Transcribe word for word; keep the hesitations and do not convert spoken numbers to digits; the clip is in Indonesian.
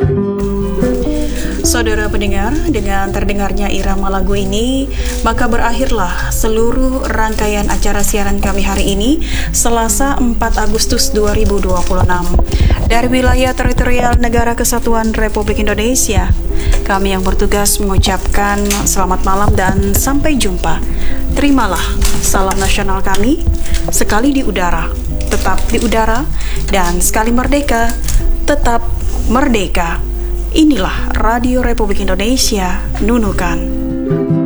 Saudara pendengar, dengan terdengarnya irama lagu ini, maka berakhirlah seluruh rangkaian acara siaran kami hari ini, Selasa empat Agustus dua ribu dua puluh enam. Dari wilayah teritorial Negara Kesatuan Republik Indonesia, kami yang bertugas mengucapkan selamat malam dan sampai jumpa. Terimalah salam nasional kami, sekali di udara, tetap di udara, dan sekali merdeka, tetap merdeka. Inilah Radio Republik Indonesia, Nunukan.